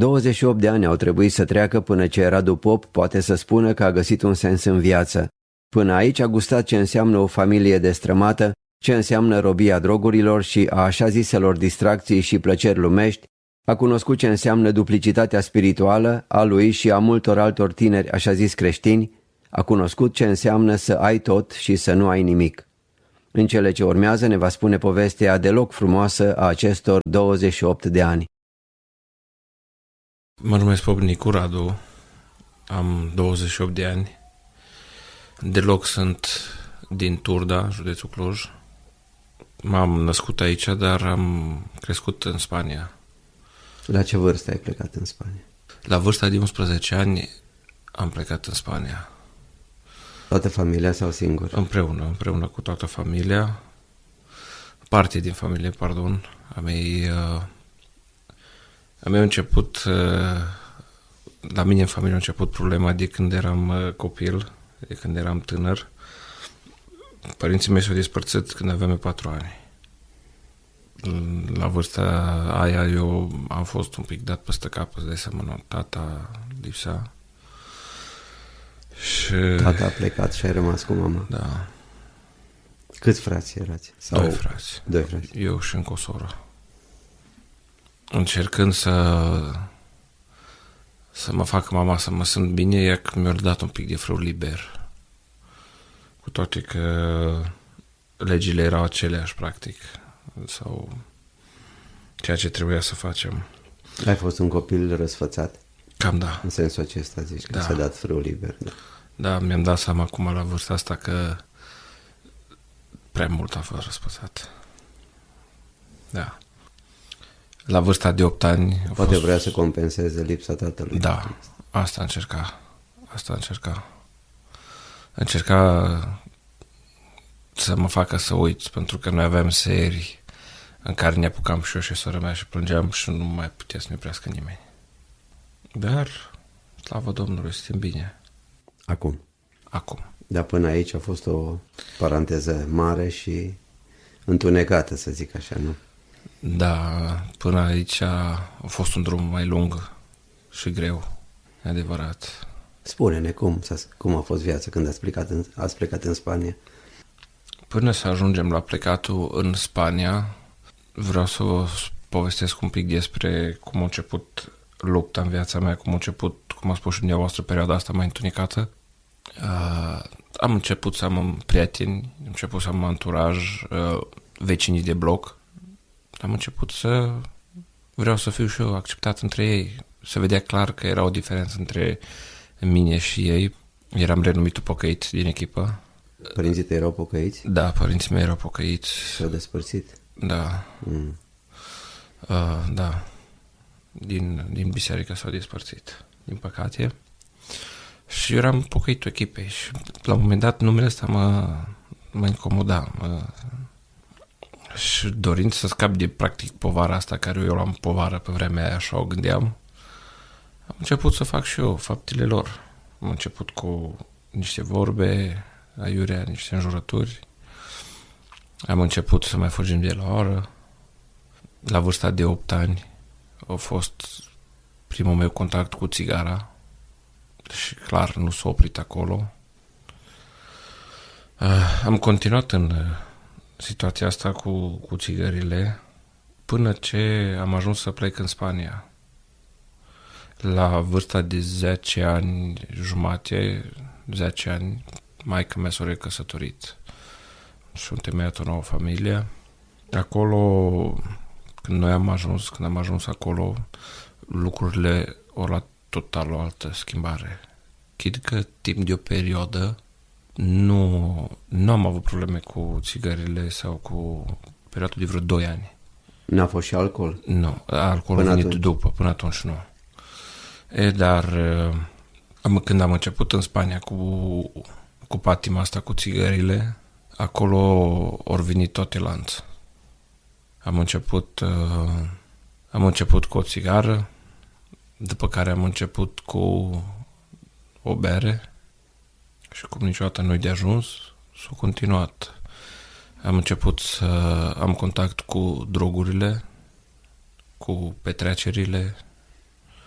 28 de ani au trebuit să treacă până ce Radu Pop poate să spună că a găsit un sens în viață. Până aici a gustat ce înseamnă o familie destrămată, ce înseamnă robia drogurilor și a așa ziselor distracții și plăceri lumești, a cunoscut ce înseamnă duplicitatea spirituală a lui și a multor altor tineri așa zis creștini, a cunoscut ce înseamnă să ai tot și să nu ai nimic. În cele ce urmează ne va spune povestea deloc frumoasă a acestor 28 de ani. Mă numesc Pop Nicu Radu, am 28 de ani, deloc sunt din Turda, județul Cluj. M-am născut aici, dar am crescut în Spania. La ce vârstă ai plecat în Spania? La vârsta de 11 ani am plecat în Spania. Toată familia sau singur? Împreună cu toată familia. Parte din familie, pardon. Am început, la mine în familie a început problema de când eram copil, de când eram tânăr. Părinții mei s-au despărțit când aveam 4 ani. La vârsta aia eu am fost un pic dat peste cap, îți dai seama, tata lipsa. Și... Tata a plecat și ai rămas cu mama. Da. Câți frați erați? Sau... Doi frați. Eu și încă o soră. Încercând să mă facă mama să mă simt bine, ea că mi-a dat un pic de frâu liber. Cu toate că legile erau aceleași, practic. Sau ceea ce trebuia să facem. Ai fost un copil răsfățat? Cam da. În sensul acesta zici, că s-a dat frâu liber. Da, mi-am dat seama acum la vârsta asta că prea mult a fost răsfățat. Da. La vârsta de 8 ani... Poate vrea să compenseze lipsa tatălui. Da, asta încerca. Încerca să mă facă să uit, pentru că noi aveam serii în care ne apucam și eu și sora mea și plângeam și nu mai putea să ne oprească nimeni. Dar, slavă Domnului, suntem bine. Acum. Dar până aici a fost o paranteză mare și întunecată, să zic așa, nu? Da, până aici a fost un drum mai lung și greu, e adevărat. Spune-ne cum a fost viața când ați plecat în Spania? Până să ajungem la plecatul în Spania, vreau să vă povestesc un pic despre cum a început lupta în viața mea, cum a spus și dumneavoastră, perioada asta mai întunecată. Am început să am prieteni, am început să am anturaj, vecinii de bloc. Am început să vreau să fiu și eu acceptat între ei. Se vedea clar că era o diferență între mine și ei. Eram renumitul pocăit din echipă. Părinții tăi erau pocăiți? Da, părinții mei erau pocăiți. S-au despărțit? Da. Da. Din biserică s-au despărțit, din păcate. Și eu eram pocăitul echipei și la un moment dat numele ăsta mă incomoda. Și dorind să scap de practic povara asta, care eu l-am povară pe vremea aia, așa o gândeam, am început să fac și eu faptele lor. Am început cu niște vorbe aiurea, niște înjurături. Am început să mai fugim de la oră. La vârsta de 8 ani a fost primul meu contact cu țigara și clar nu s-a oprit acolo. Am continuat în situația asta cu țigările până ce am ajuns să plec în Spania. La vârsta de 10 ani jumate, 10 ani, maica mea s-a recăsătorit și am întemeiat o nouă familie. Acolo, când am ajuns acolo, lucrurile au luat total o altă schimbare. Chid că timp de o perioadă nu am avut probleme cu țigările sau cu perioada de vreo 2 ani. N-a fost și alcool? Nu, alcoolul a venit după, până atunci nu. Dar când am început în Spania cu patima asta, cu țigările, acolo au venit toate lanț. Am început cu o țigară, după care am început cu o bere și cum niciodată nu-i de ajuns, s-a continuat. Am început să am contact cu drogurile, cu petrecerile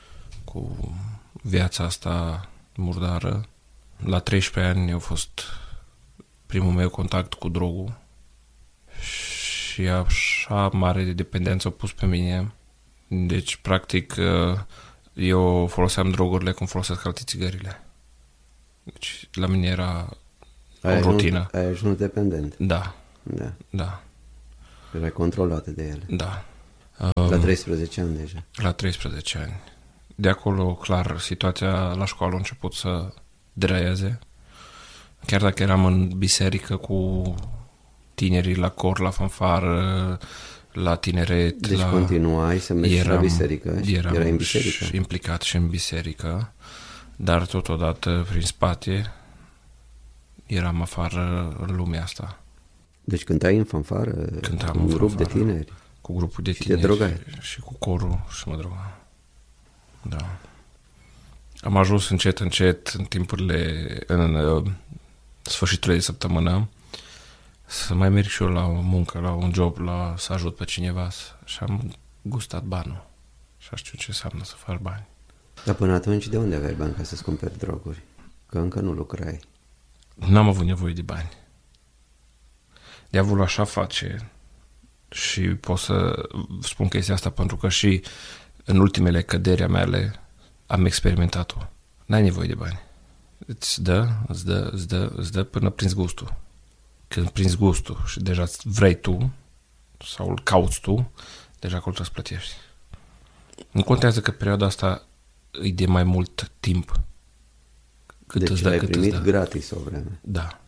cu viața asta murdară. La 13 ani a fost primul meu contact cu drogul și așa mare de dependență a pus pe mine. Deci, practic, eu foloseam drogurile cum folosesc alte țigările. Deci, la mine era o rutină. Ai ajuns dependent. Da. Da. Erai controlat de ele. Da. La 13 ani deja. La 13 ani. De acolo, clar, situația la școală a început să deraieze. Chiar dacă eram în biserică cu tinerii la cor, la fanfară, la tineret. Deci continuai să mergi la biserică? Erai în biserică? Implicat și în biserică, dar totodată prin spate eram afară în lumea asta. Deci cântai în fanfară? Cântam în grup de tineri? Cu grupul de tineri. Și te drogai? Și cu corul și mă drogam. Da. Am ajuns încet în timpurile, în sfârșiturile de săptămână, să mai merg și eu la o muncă, la un job, să ajut pe cineva și am gustat banul. Și știu ce înseamnă să faci bani. Dar până atunci de unde aveai bani ca să-ți cumperi droguri? Că încă nu lucrai. N-am avut nevoie de bani. Diavolul așa face și pot să spun că este asta pentru că și în ultimele căderi a mele am experimentat-o. N-ai nevoie de bani. Îți dă până prinzi gustul. Când prinzi gustul și deja vrei tu sau îl cauți tu, deja acolo trebuie să plătești. Nu contează că perioada asta e de mai mult timp. Deci l-ai primit gratis o vreme. Da.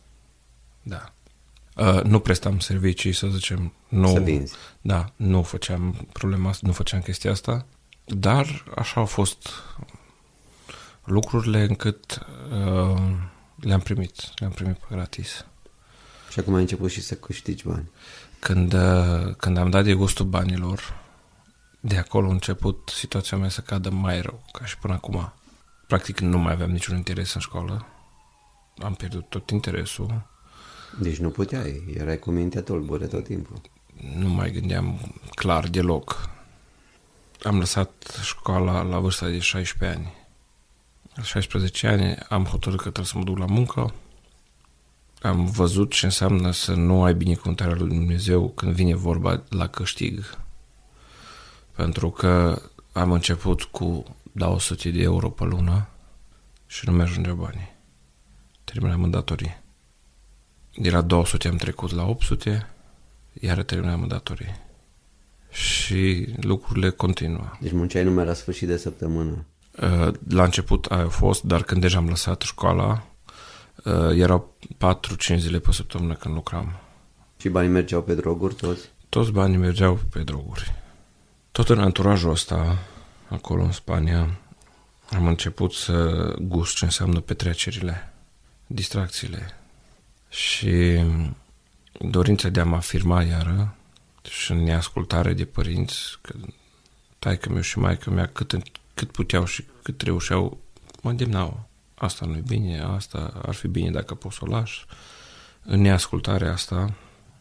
Nu prestam servicii, să zicem. Nu, să vinzi. Da, nu făceam problema asta, nu făceam chestia asta, dar așa au fost lucrurile încât le-am primit pe gratis. Și acum ai început și să câștigi bani. Când am dat de gustul banilor, de acolo a început situația mea să cadă mai rău, ca și până acum. Practic nu mai aveam niciun interes în școală. Am pierdut tot interesul. Deci nu puteai, erai cu mintea tulbure tot timpul. Nu mai gândeam clar deloc. Am lăsat școala la vârsta de 16 ani. La 16 ani am hotărât că trebuie să mă duc la muncă. Am văzut ce înseamnă să nu ai binecuvântarea lui Dumnezeu când vine vorba la câștig. Pentru că am început cu 200 de euro pe lună și nu mi-ajungeau banii. Terminam în datorii. De la 200 am trecut la 800, iar terminam în datorii. Și lucrurile continuă. Deci munceai numai la sfârșit de săptămână. La început aia a fost, dar când deja am lăsat școala, erau 4-5 zile pe săptămână când lucram. Și banii mergeau pe droguri toți? Toți banii mergeau pe droguri. Tot în anturajul ăsta, acolo în Spania, am început să gust ce înseamnă petrecerile, distracțiile și dorința de a mă afirma iară și în neascultare de părinți, că taică-miu și maică-mea cât puteau și cât reușeau, mă îndemnau. Asta nu-i bine, asta ar fi bine dacă poți să o lași. În neascultarea asta,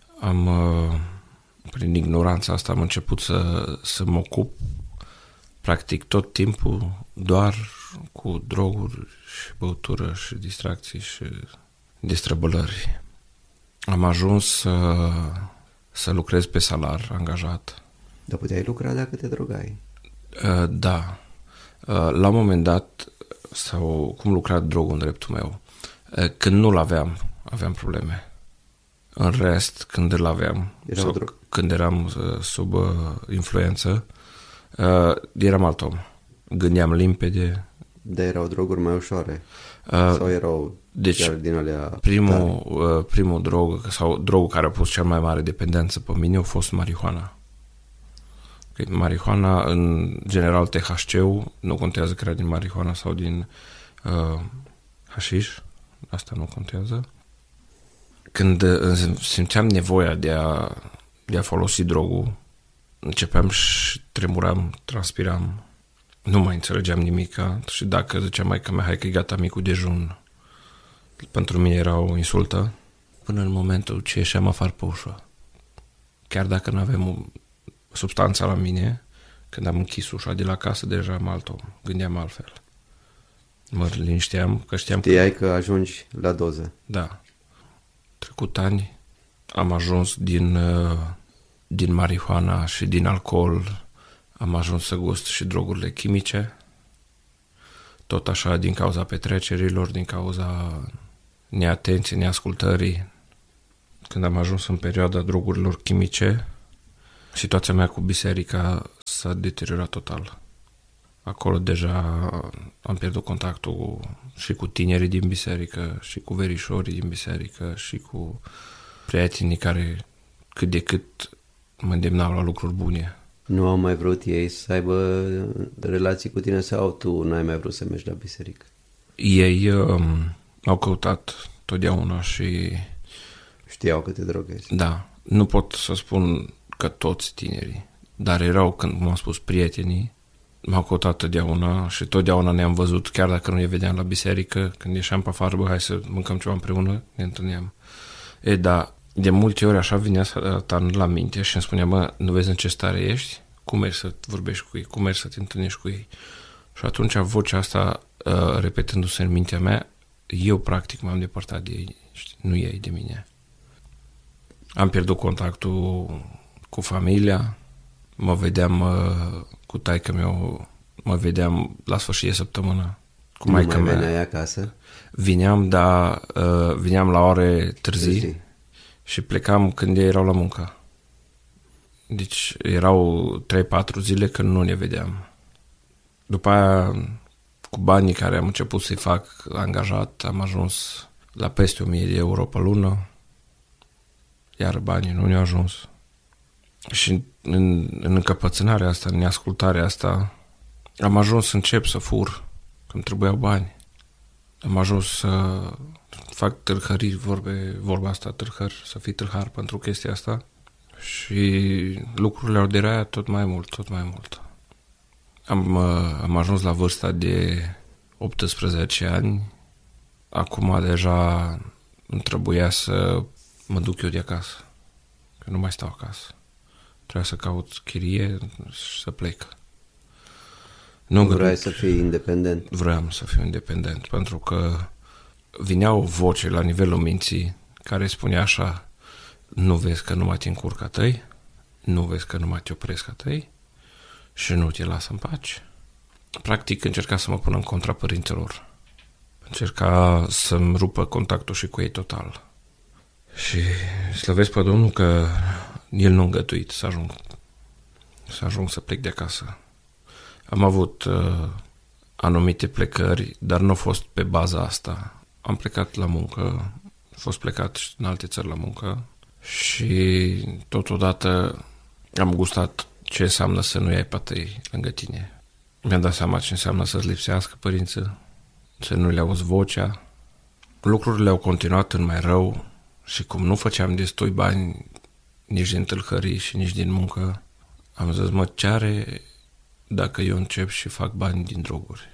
prin ignoranța asta, am început să mă ocup practic tot timpul doar cu droguri și băutură și distracții și destrăbălări. Am ajuns să lucrez pe salar angajat. Dar puteai lucra dacă te drogai? Da. La un moment dat, sau cum lucra drogul în dreptul meu, când nu-l aveam probleme. În rest, când îl aveam, când eram sub influență, eram alt om. Gândeam limpede. Dar erau droguri mai ușoare? Sau erau chiar din alea primul drog, sau drogul care a pus cel mai mare dependență pe mine, a fost marihuana. Marihuana, în general THC-ul, nu contează că era din marihuana sau din hașiș, asta nu contează. Când simțeam nevoia de a folosi drogul, începeam și tremuram, transpiram, nu mai înțelegeam nimica și dacă zicea maica mea, hai că e gata micul dejun, pentru mine era o insultă, până în momentul ce ieșeam afară pe ușă. Chiar dacă nu aveam substanța la mine, Când am închis ușa de la casă, deja am alt om. Gândeam altfel. Mă linișteam că știam Știai că ajungi la doză. Da. Trecut ani, am ajuns din marihuana și din alcool, am ajuns să gust și drogurile chimice. Tot așa din cauza petrecerilor, din cauza neatenției, neascultării. Când am ajuns în perioada drogurilor chimice, situația mea cu biserica s-a deteriorat total. Acolo deja am pierdut contactul și cu tinerii din biserică, și cu verișorii din biserică, și cu prietenii care cât de cât mă îndemnau la lucruri bune. Nu au mai vrut ei să aibă relații cu tine sau tu n-ai mai vrut să mergi la biserică? Ei au căutat totdeauna și... Știau că te drogezi. Da, nu pot să spun că toți tinerii, dar erau, când m-am spus, prietenii, m-au căutat totdeauna și totdeauna ne-am văzut, chiar dacă nu ne vedeam la biserică, când ieșeam pe afară, hai să mâncăm ceva împreună, ne întâlneam. Da, de multe ori așa vinea Satan la minte și îmi spunea, nu vezi în ce stare ești? Cum mergi să vorbești cu ei? Cum mergi să te întâlnești cu ei? Și atunci vocea asta, repetându-se în mintea mea, eu practic m-am depărtat de ei, nu ei de mine. Am pierdut contactul cu familia, mă vedeam cu taică-meu, mă vedeam la sfârșit de săptămână cu maică mea. Nu mai veneai acasă? Vineam, dar vineam la ore târzii și plecam când ei erau la muncă. Deci erau 3-4 zile când nu ne vedeam. După aia, cu banii care am început să-i fac angajat, am ajuns la peste 1000 de euro pe lună, iar banii nu ne-au ajuns. Și în încăpățânarea asta, în neascultarea asta, am ajuns să încep să fur, când trebuiau bani. Am ajuns să fac târhării, vorba asta, târhări, să fii târhar pentru chestia asta. Și lucrurile au deraiat tot mai mult. Am ajuns la vârsta de 18 ani. Acum deja îmi trebuia să mă duc eu de acasă, că nu mai stau acasă. Trebuia să caut chirie și să plec. Nu vrei să fii independent? Vreau să fiu independent, pentru că vineau voci la nivelul minții care spunea așa: nu vezi că nu mai te încurcă a tăi, nu vezi că nu mai te opresc a tăi și nu te lasă în pace. Practic încerca să mă pună în contra părinților. Încerca să-mi rupă contactul și cu ei total. Și slăvesc pe Domnul că El nu a îngăduit să ajung să plec de acasă. Am avut anumite plecări, dar nu a fost pe baza asta. Am plecat la muncă, am fost plecat în alte țări la muncă și totodată am gustat ce înseamnă să nu ai pe tăi lângă tine. Mi-am dat seama ce înseamnă să-ți lipsească părinții, să nu le auzi vocea. Lucrurile au continuat în mai rău și cum nu făceam destui bani nici din tâlhării și nici din muncă, am zis, ce are dacă eu încep și fac bani din droguri?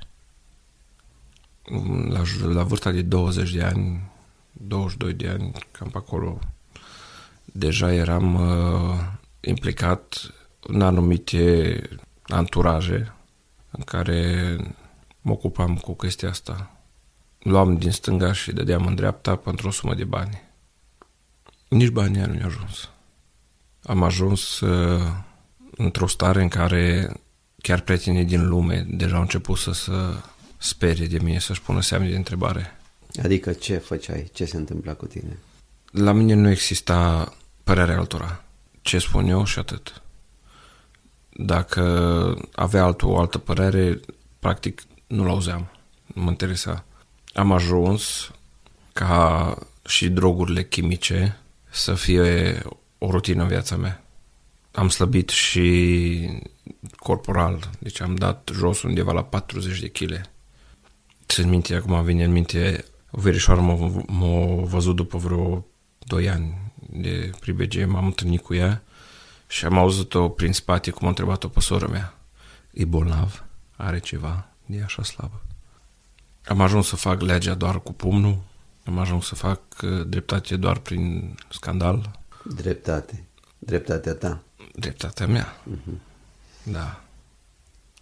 La vârsta de 20 de ani, 22 de ani, cam pe acolo, deja eram implicat în anumite anturaje în care mă ocupam cu chestia asta. Luam din stânga și dădeam în dreapta pentru o sumă de bani. Nici banii nu mi-au ajuns. Am ajuns într-o stare în care chiar prietenii din lume deja au început să se sperie de mine, să-și pună semne de întrebare. Adică ce făceai? Ce se întâmpla cu tine? La mine nu exista părerea altora. Ce spun eu și atât. Dacă avea altul o altă părere, practic nu l-auzeam. Nu mă interesa. Am ajuns ca și drogurile chimice să fie o rutină în viața mea. Am slăbit și corporal, deci am dat jos undeva la 40 de kg. Țin minte, acum vine în minte, o verișoară m-a văzut după vreo 2 ani de pribegie, m-am întâlnit cu ea și am auzit-o prin spate cum a întrebat-o pe sora mea. E bolnav? Are ceva? E așa slabă. Am ajuns să fac legea doar cu pumnul, am ajuns să fac dreptate doar prin scandal. Dreptate. Dreptatea ta. Dreptatea mea. Uh-huh. Da.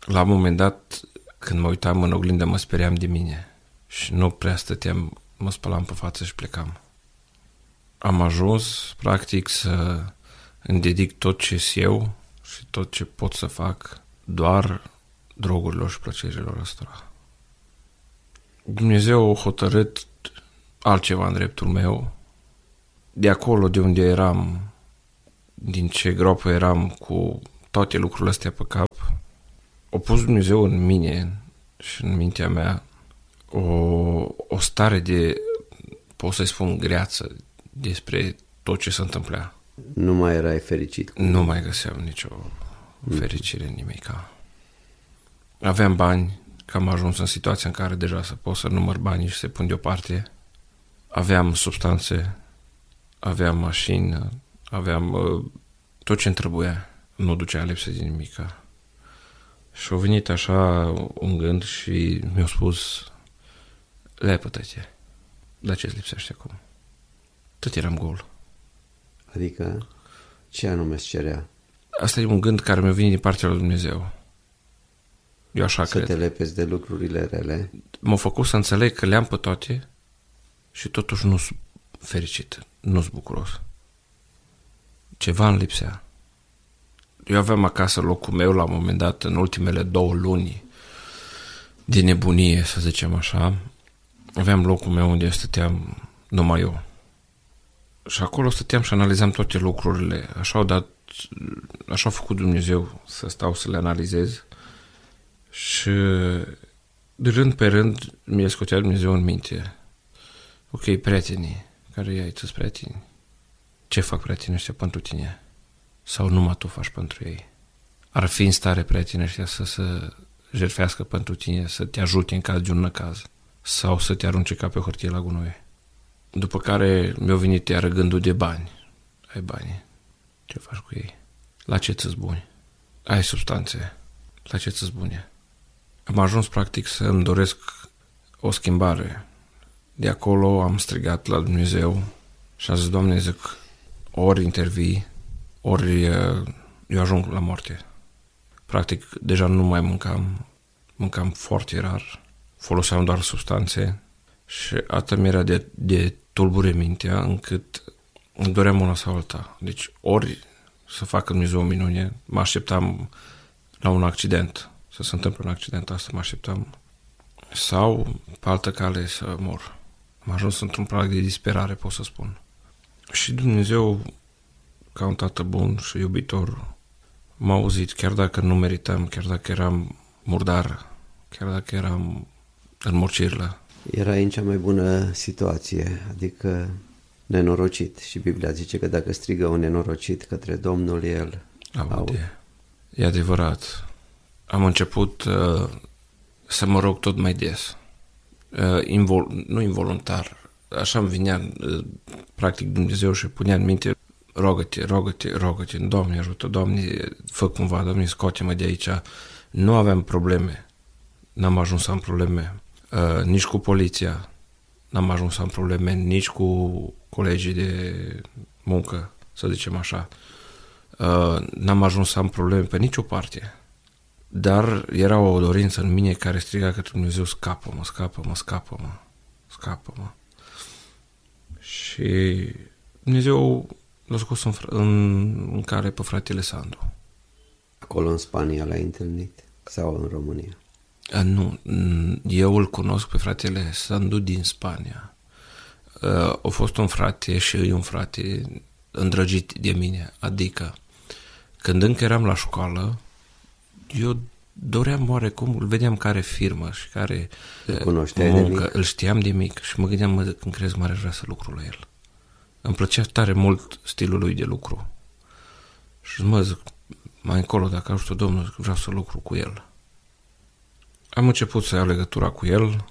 La un moment dat, când mă uitam în oglindă, mă speriam de mine și nu prea stăteam, mă spălam pe față și plecam. Am ajuns, practic, să îmi dedic tot ce eu și tot ce pot să fac doar drogurilor și plăcerilor ăstora. Dumnezeu a hotărât altceva în dreptul meu. De acolo de unde eram, din ce groapă eram cu toate lucrurile astea pe cap, a pus Dumnezeu în mine și în mintea mea o stare de, pot să-i spun, greață despre tot ce se întâmplea. Nu mai erai fericit? Nu mai găseam nicio fericire în nimica. Aveam bani, că am ajuns în situația în care deja să pot să număr banii și să pun deoparte. Aveam substanțe, aveam mașină, aveam tot ce-mi trebuia. Nu ducea lipsă de nimica. Și a venit așa un gând și mi-a spus: lepătă-te, dar ce-ți lipsește acum? Tot eram gol. Adică ce anume îți cerea? Asta e un gând care mi-a venit din partea lui Dumnezeu. Eu așa să cred. Te lepezi de lucrurile rele? M-a făcut să înțeleg că le-am pe toate și totuși nu sunt fericit, nu sunt bucuros. Ceva îmi lipsea. Eu aveam acasă locul meu la un moment dat, în ultimele 2 luni de nebunie, să zicem așa. Aveam locul meu unde stăteam numai eu. Și acolo stăteam și analizam toate lucrurile. Așa a făcut Dumnezeu să stau să le analizez. Și de rând pe rând mi-a scotea Dumnezeu în minte: ok, prietenii, care i-ai tu prieteni? Ce fac prietenii ăștia pentru tine? Sau numai tu faci pentru ei? Ar fi în stare prietenii ăștia să se jertfească pentru tine, să te ajute în caz de un năcaz, sau să te arunce ca pe o hârtie la gunoi? După care mi-a venit iară gândul de bani. Ai bani, ce faci cu ei? La ce ți-s buni? Ai substanțe, la ce ți-s bune? Am ajuns practic să îmi doresc o schimbare. De acolo am strigat la Dumnezeu și am zis: Doamne, zic, ori intervii, ori eu ajung la moarte. Practic, deja nu mai mâncam foarte rar, foloseam doar substanțe și atât mi-era de tulbure mintea încât îmi doream una sau alta. Deci ori să facă Dumnezeu o minune, mă așteptam la un accident, să se întâmple un accident, asta mă așteptam, sau pe altă cale să mor. Am ajuns într-un prag de disperare, pot să spun. Și Dumnezeu, ca un tată bun și iubitor, m-a auzit, chiar dacă nu meritam, chiar dacă eram murdar, chiar dacă eram în morcirlă. Erai în cea mai bună situație, adică nenorocit. Și Biblia zice că dacă strigă un nenorocit către Domnul, El aude. E adevărat. Am început să mă rog tot mai des. Nu involuntar. Așa îmi vinea practic Dumnezeu și punea în minte: rogă-te, Doamne ajută, Doamne, fă cumva, Doamne, scoate-mă de aici. Nu aveam probleme. N-am ajuns să am probleme. Nici cu poliția. N-am ajuns să am probleme, nici cu colegii de muncă, să zicem așa. N-am ajuns să am probleme pe nicio parte. Dar era o dorință în mine care striga către Dumnezeu: scapă-mă. Și Dumnezeu l-a scos în care pe fratele Sandu. Acolo în Spania l-ai întâlnit? Sau în România? Nu, eu îl cunosc pe fratele Sandu din Spania. A fost un frate și e un frate îndrăgit de mine. Adică, când încă eram la școală, eu doream oarecum, îl vedeam care firmă și care muncă, îl știam de mic și mă gândeam: când crezi mare, vrea să lucru la el. Îmi plăcea tare mult stilul lui de lucru. Și zic, mai încolo, dacă ajută Domnul, vreau să lucru cu el. Am început să iau legătura cu el,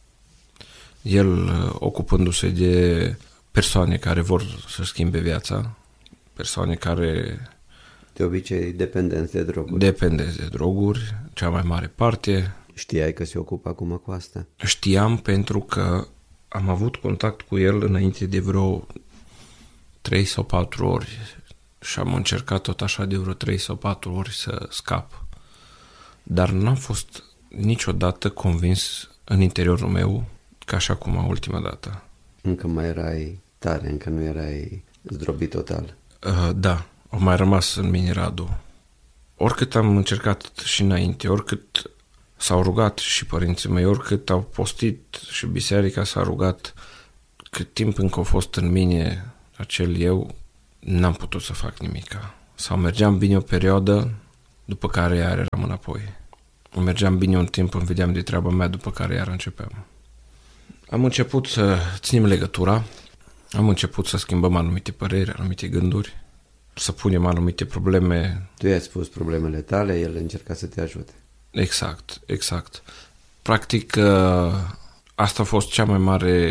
ocupându-se de persoane care vor să schimbe viața, persoane care... De obicei dependenți de droguri. Dependenți de droguri, cea mai mare parte. Știai că se ocupă acum cu asta? Știam, pentru că am avut contact cu el înainte de vreo 3 sau 4 ori și am încercat tot așa de vreo 3 sau 4 ori să scap. dar n-am fost niciodată convins în interiorul meu ca așa cum ultima dată. Încă mai erai tare, încă nu erai zdrobit total. Da, au mai rămas în mine Radu. Oricât am încercat și înainte, oricât s-au rugat și părinții mei, oricât au postit și biserica s-a rugat, cât timp încă a fost în mine acel eu, n-am putut să fac nimica. Sau mergeam bine o perioadă, după care iar eram înapoi. Mergeam bine un timp, îmi vedeam de treaba mea, după care iar începeam. Am început să ținem legătura, am început să schimbăm anumite păreri, anumite gânduri, să punem anumite probleme. Tu i-ai spus problemele tale, el încerca să te ajute. Exact. Practic, asta a fost cel mai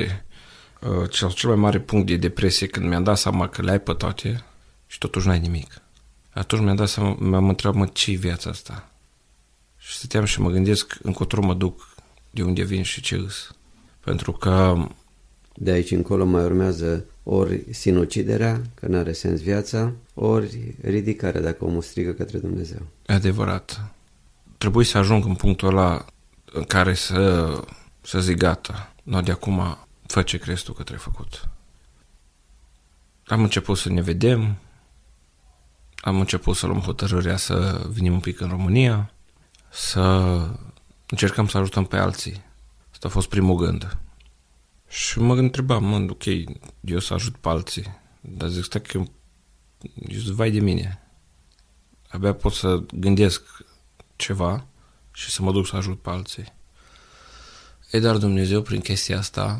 mare punct de depresie, când mi-am dat seama că le-ai pe toate și totuși n-ai nimic. Atunci m-am întrebat, ce-i viața asta? Și stăteam și mă gândesc încotro mă duc, de unde vin și ce îs. Pentru că de aici încolo mai urmează ori sinuciderea, că n-are sens viața, ori ridicarea, dacă omul strigă către Dumnezeu. E adevărat. Trebuie să ajung în punctul ăla în care să zic gata. Nu, de acum fă ce crezi tu că trebuie făcut. Am început să ne vedem, am început să luăm hotărârea să venim un pic în România, să încercăm să ajutăm pe alții. Asta a fost primul gând. Și mă întrebam, ok, eu să ajut pe alții, dar zic, stai că eu vai de mine. Abia pot să gândesc ceva și să mă duc să ajut pe alții. Dar Dumnezeu, prin chestia asta,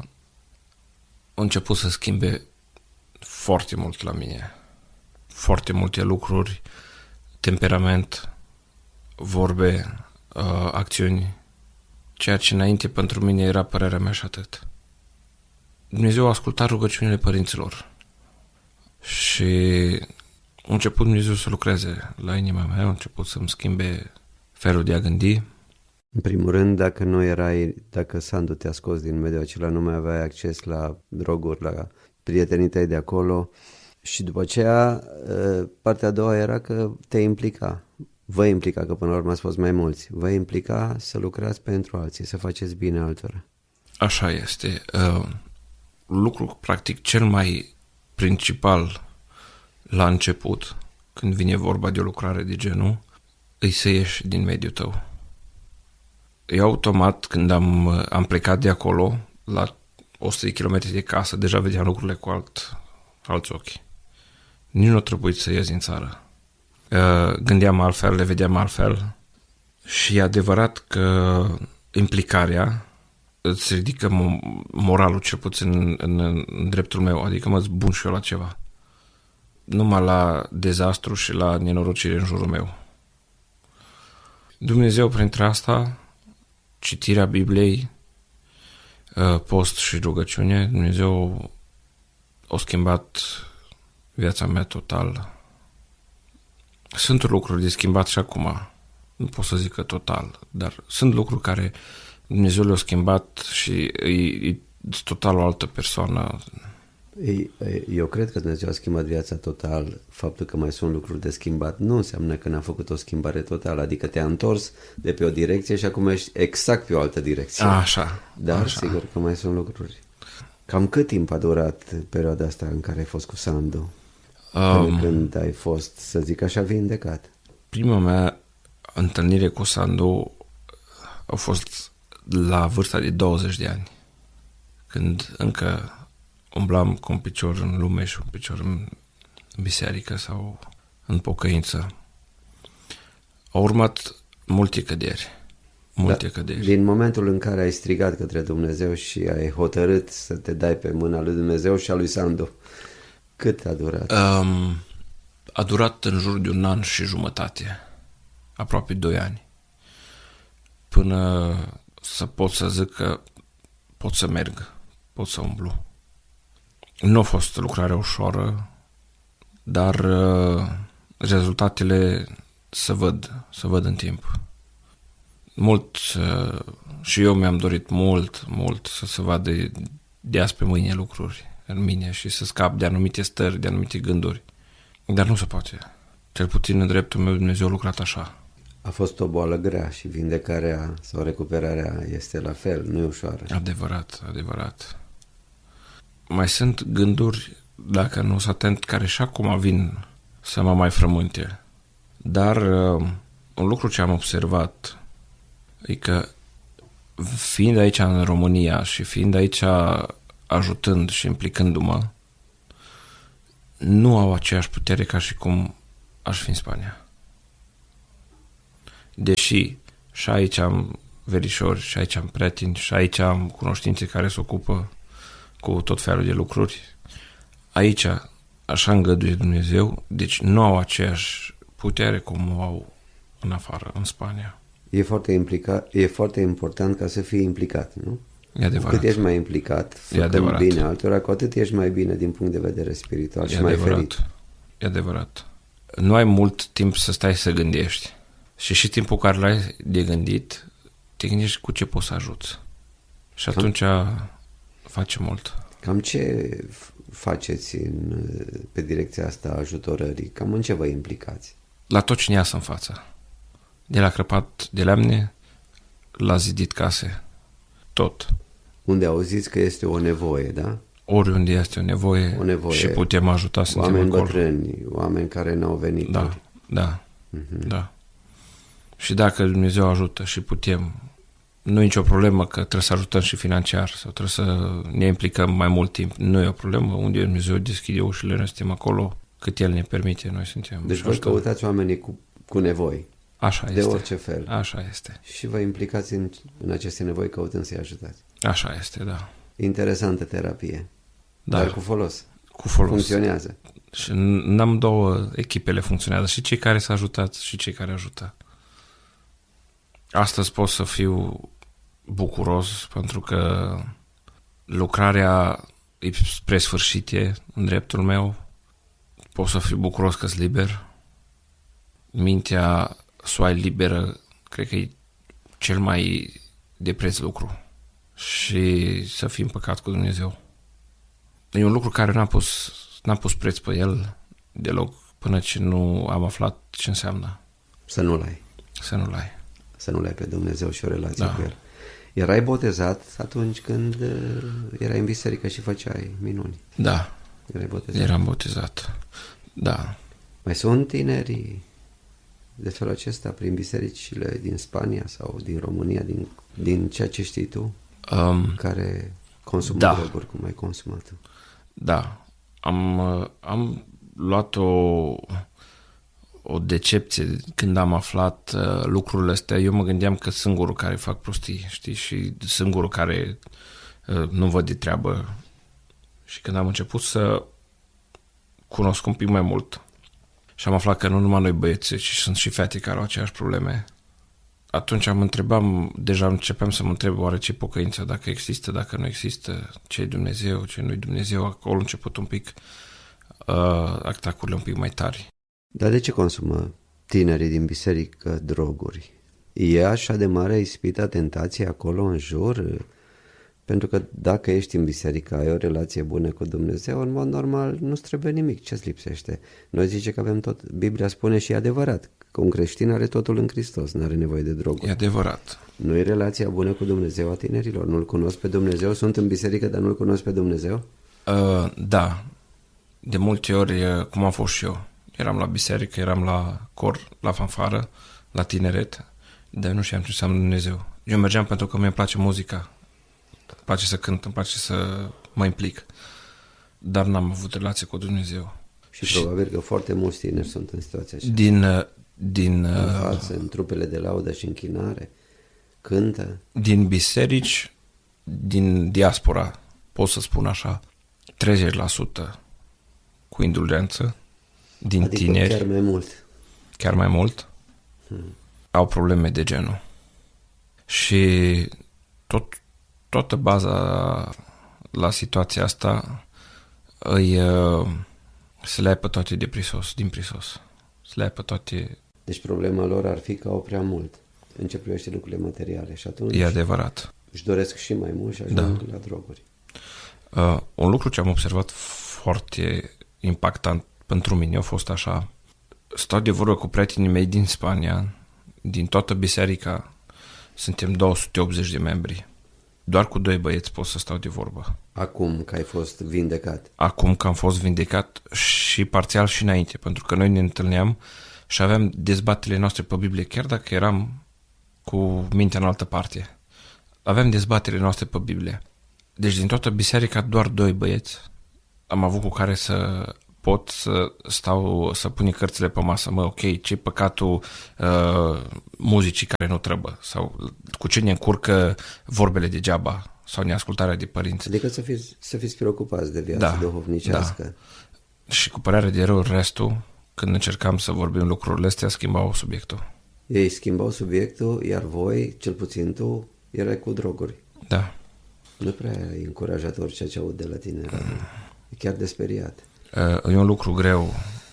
a început să schimbe foarte mult la mine. Foarte multe lucruri, temperament, vorbe, acțiuni, ceea ce înainte pentru mine era părerea mea și atât. Dumnezeu a ascultat rugăciunile părinților și a început Dumnezeu să lucreze la inima mea, a început să-mi schimbe felul de a gândi. În primul rând, dacă Sandu te-a scos din mediul acela, nu mai aveai acces la droguri, la prietenii tăi de acolo, și după aceea partea a doua era că te implica. Vă implica, că până la urmă ați fost mai mulți, vă implica să lucrați pentru alții, să faceți bine altora. Așa este. Lucru practic cel mai principal la început, când vine vorba de o lucrare de genul, îi să ieși din mediul tău. Eu automat, când am plecat de acolo, la 100 de kilometri de casă, deja vedeam lucrurile cu alți ochi. Nici nu a trebuit să ies din țară. Gândeam altfel, le vedeam altfel și e adevărat că implicarea îți ridică moralul, cel puțin în dreptul meu, adică mă zbun și eu la ceva. Numai la dezastru și la nenorocire în jurul meu. Dumnezeu, printre asta, citirea Bibliei, post și rugăciune, Dumnezeu a schimbat viața mea total. Sunt lucruri de schimbat și acum, nu pot să zic că total, dar sunt lucruri care Dumnezeu le-a schimbat și e total o altă persoană. Eu cred că Dumnezeu a schimbat viața total. Faptul că mai sunt lucruri de schimbat nu înseamnă că n-a făcut o schimbare totală, adică te-a întors de pe o direcție și acum ești exact pe o altă direcție. Așa. Dar așa. Sigur că mai sunt lucruri. Cam cât timp a durat perioada asta în care ai fost cu Sandu? Când ai fost, să zic așa, vindecat? Prima mea întâlnire cu Sandu a fost la vârsta de 20 de ani, când încă umblam cu un picior în lume și un picior în biserică sau în pocăință. Au urmat multe căderi. Căderi. Din momentul în care ai strigat către Dumnezeu și ai hotărât să te dai pe mâna lui Dumnezeu și a lui Sandu, cât a durat? A durat în jur de 1 an și jumătate, aproape 2 ani, până să pot să zic că pot să merg, pot să umblu. Nu a fost lucrare ușoară, dar rezultatele se văd în timp. Mult, și eu mi-am dorit mult să se vadă de azi pe mâine lucruri în mine și să scap de anumite stări, de anumite gânduri. Dar nu se poate. Cel puțin în dreptul meu Dumnezeu a lucrat așa. A fost o boală grea și vindecarea sau recuperarea este la fel, nu e ușoară. Adevărat, adevărat. Mai sunt gânduri, dacă nu sunt atent, care și acum vin să mă mai frământe. Dar un lucru ce am observat e că fiind aici în România și fiind aici ajutând și implicându-mă, nu au aceeași putere ca și cum aș fi în Spania. Deși și aici am verișori, și aici am prieteni, și aici am cunoștințe care se ocupă cu tot felul de lucruri, aici așa îngăduie Dumnezeu, deci nu au aceeași putere cum o au în afară, în Spania. E foarte important ca să fii implicat, nu? E adevărat. Cu cât ești mai implicat, făcând bine altora, cu atât ești mai bine din punct de vedere spiritual și mai ferit. E adevărat. Nu ai mult timp să stai să gândești. Și timpul care l-ai de gândit, te gândești cu ce poți să ajuți. Și atunci face mult. Cam ce faceți pe direcția asta a ajutorării? Cam în ce vă implicați? La tot cine iasă în față. De la crăpat de lemne, la zidit case. Tot. Unde auziți că este o nevoie, da? Oriunde este o nevoie și putem ajuta, suntem oameni acolo. Bătrâni, oameni care n-au venit. Da. Și dacă Dumnezeu ajută și putem, nu e nicio problemă că trebuie să ajutăm și financiar sau trebuie să ne implicăm mai mult timp. Nu e o problemă. Unde Dumnezeu deschide ușile, noi suntem acolo, cât El ne permite, noi suntem. Deci voi căutați oamenii cu nevoi. Așa de este. orice fel. Așa este. Și vă implicați în aceste nevoi căutând să-i ajutați. Așa este, da. Interesantă terapie. Da. Dar cu folos. Cu folos. Funcționează. Și n-am două, echipele funcționează. Și cei care s-au ajutat și cei care ajută. Astăzi pot să fiu bucuros pentru că lucrarea e spre sfârșit în dreptul meu. Pot să fiu bucuros că-s liber. Mintea să o ai liberă, cred că e cel mai de preț lucru. Și să fii împăcat cu Dumnezeu. E un lucru care n-am pus preț pe el deloc până ce nu am aflat ce înseamnă. Să nu-l ai. Să nu-l ai. Să nu-l ai pe Dumnezeu și o relație cu El. Erai botezat atunci când erai în biserică și făceai minuni. Da. Erai botezat. Eram botezat. Da. Mai sunt tineri de felul acesta prin bisericile din Spania sau din România, din ceea ce știi tu, care consumă droguri cum ai consumat tu? Da. Am luat o decepție când am aflat lucrurile astea. Eu mă gândeam că singurul care fac prostii, știi, și singurul care nu văd de treabă. Și când am început să cunosc un pic mai mult și am aflat că nu numai noi băieți, ci sunt și fete care au aceeași probleme, atunci începeam să mă întreb oare ce pocăință, dacă există, dacă nu există, ce e Dumnezeu, ce nu e Dumnezeu. Acolo a început un pic atacurile un pic mai tari. Dar de ce consumă tinerii din biserică droguri? E așa de mare ispita, tentație acolo în jur? Pentru că dacă ești în biserică, ai o relație bună cu Dumnezeu, în mod normal nu-ți trebuie nimic. Ce-ți lipsește? Noi zice că avem tot. Biblia spune și e adevărat că un creștin are totul în Hristos, nu are nevoie de droguri. E adevărat. Nu e relația bună cu Dumnezeu a tinerilor? Nu-L cunosc pe Dumnezeu? Sunt în biserică, dar nu-L cunosc pe Dumnezeu? Da. De multe ori, cum am fost și eu. Eram la biserică, eram la cor, la fanfară, la tineret, dar nu știam ce înseamnă Dumnezeu. Eu mergeam pentru că mi-e place muzica, îmi place să cânt, îmi place să mă implic, dar n-am avut relație cu Dumnezeu. Și probabil că foarte mulți tineri sunt în situația aceea. În față, în trupele de laudă și închinare, cântă. Din biserici, din diaspora, pot să spun așa, 30% cu indulgență, din adică tineri, chiar mai mult, au probleme de genul. Și toată baza la situația asta se le ia pe toate din prisos. Se le ia pe toate. Deci problema lor ar fi că au prea mult în ce privește lucrurile materiale și atunci e adevărat. Își doresc și mai mult și ajung la droguri. Un lucru ce am observat foarte impactant pentru mine a fost așa. Stau de vorbă cu prietenii mei din Spania, din toată biserica suntem 280 de membri. Doar cu 2 băieți pot să stau de vorbă. Acum că ai fost vindecat. Acum că am fost vindecat și parțial și înainte, pentru că noi ne întâlneam și aveam dezbaterile noastre pe Biblie, chiar dacă eram cu mintea în altă parte. Aveam dezbaterile noastre pe Biblie. Deci din toată biserica doar 2 băieți am avut cu care să pot să stau, să pun cărțile pe masă. Ok, ce-i păcatul muzicii care nu trebuie? Sau cu ce ne încurcă vorbele degeaba? Sau neascultarea de părinți? Adică să fiți preocupați de viața duhovnicească. Da. Și cu părere de rău, restul, când încercam să vorbim lucrurile astea, schimbau subiectul. Ei schimbau subiectul, iar voi, cel puțin tu, erai cu droguri. Da. Nu prea e încurajator ceea ce aud de la tine. E chiar de speriat. E un lucru greu.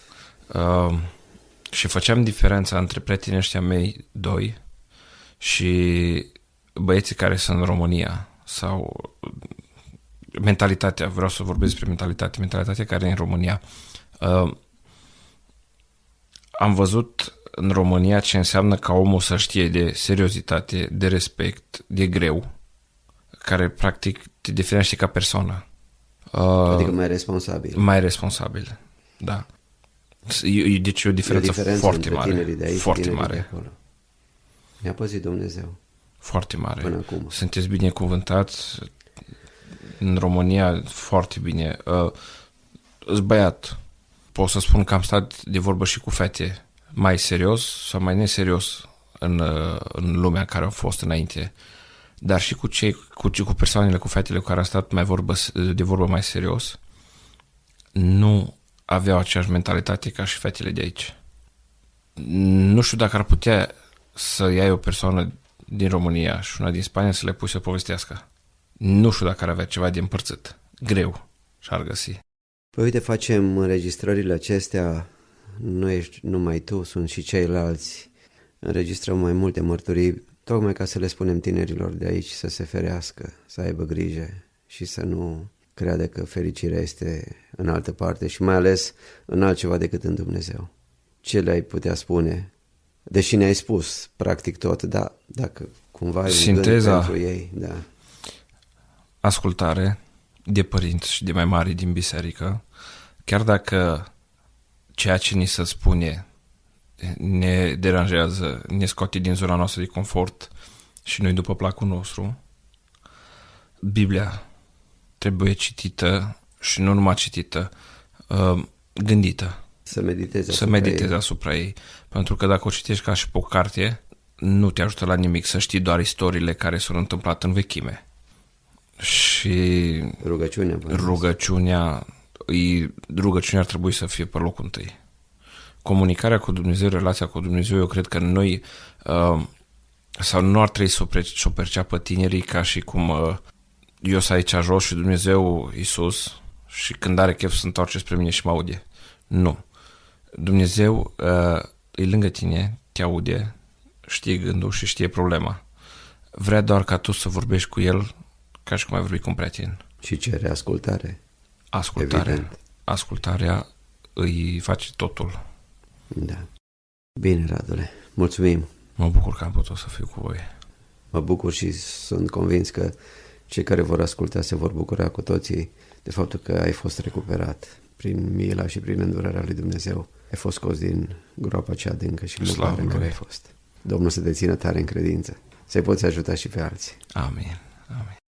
Și făceam diferența între prietenii ăștia mei 2 și băieții care sunt în România. Sau mentalitatea, vreau să vorbesc despre mentalitatea care e în România. Am văzut în România ce înseamnă ca omul să știe de seriozitate, de respect, de greu, care practic te definește ca persoană. Adică mai responsabil. Mai responsabil, da. Deci e o diferență foarte mare. De aici, foarte mare. Mi-a păzit Dumnezeu. Foarte mare. Până acum. Sunteți binecuvântați în România, foarte bine. Îs băiat. Pot să spun că am stat de vorbă și cu fete mai serios sau mai neserios în lumea în care au fost înainte. Dar și cu persoanele, cu fetele cu care am stat de vorbă mai serios, nu aveau aceeași mentalitate ca și fetele de aici. Nu știu dacă ar putea să iei o persoană din România și una din Spania să le pui să povestească. Nu știu dacă ar avea ceva de împărțit. Greu și-ar găsi. Păi uite, facem înregistrările acestea, nu ești numai tu, sunt și ceilalți. Înregistrăm mai multe mărturii, tocmai ca să le spunem tinerilor de aici să se ferească, să aibă grijă și să nu creadă că fericirea este în altă parte și mai ales în altceva decât în Dumnezeu. Ce le-ai putea spune? Deși ne-ai spus practic tot, dar dacă cumva ai un gând pentru ei, da. Ascultare de părinți și de mai mari din biserică, chiar dacă ceea ce ni se spune ne deranjează, ne scoate din zona noastră de confort și noi după placul nostru, Biblia trebuie citită și nu numai citită, gândită. Să meditezi asupra ei. Pentru că dacă o citești ca și pe o carte, nu te ajută la nimic să știi doar istoriile care s-au întâmplat în vechime. Și rugăciunea ar trebui să fie pe locul întâi. Comunicarea cu Dumnezeu, relația cu Dumnezeu, eu cred că noi sau nu ar trebui să o perceapă tinerii ca și cum eu sunt aici jos și Dumnezeu, Iisus, și când are chef să întoarce spre mine și mă aude. Nu. Dumnezeu e lângă tine, te aude, știe gândul și știe problema. Vrea doar ca tu să vorbești cu El ca și cum ai vorbi cu un prieten. Și cere ascultare. Ascultarea îi face totul. Da. Bine, Radule. Mulțumim. Mă bucur că am putut să fiu cu voi. Mă bucur și sunt convins că cei care vor asculta se vor bucura cu toții de faptul că ai fost recuperat prin mila și prin îndurarea lui Dumnezeu. Ai fost scos din groapa cea adâncă și mâncare în care ai fost. Domnul să te țină tare în credință. Să-i poți ajuta și pe alții. Amin. Amin.